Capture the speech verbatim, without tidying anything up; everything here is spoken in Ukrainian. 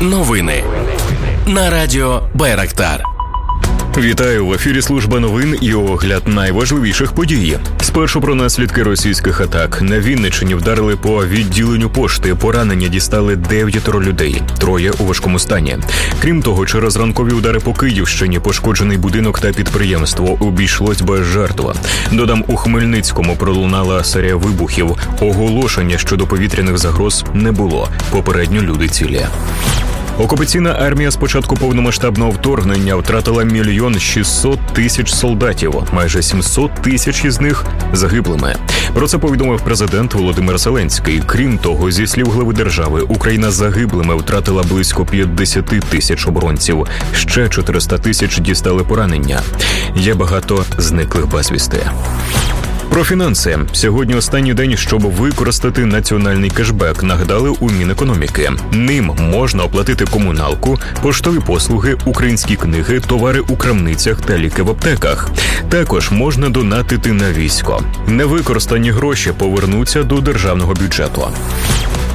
Новини на радіо Байрактар. Вітаю, в ефірі служба новин і огляд найважливіших подій. Спершу про наслідки російських атак. На Вінниччині вдарили по відділенню пошти. Поранення дістали дев'ятеро людей, троє у важкому стані. Крім того, через ранкові удари по Київщині пошкоджений будинок та підприємство. Обійшлось без жертв. Додам, у Хмельницькому пролунала серія вибухів. Оголошення щодо повітряних загроз не було. Попередньо люди цілі. Окупаційна армія з початку повномасштабного вторгнення втратила мільйон шістсот тисяч солдатів, майже сімсот тисяч із них загиблими. Про це повідомив президент Володимир Зеленський. Крім того, зі слів глави держави, Україна загиблими втратила близько п'ятдесят тисяч оборонців. Ще чотириста тисяч дістали поранення. Є багато зниклих безвісти. Про фінанси. Сьогодні останній день, щоб використати національний кешбек, нагадали у Мінекономіки. Ним можна оплатити комуналку, поштові послуги, українські книги, товари у крамницях та ліки в аптеках. Також можна донатити на військо. Невикористані гроші повернуться до державного бюджету.